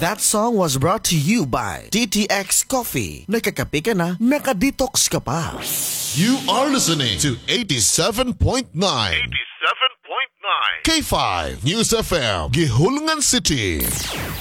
That song was brought to you by TTX Coffee. Nakakape ka na, nakadetox ka pa. You are listening to 87.9 K5 News FM, Gihulungan City.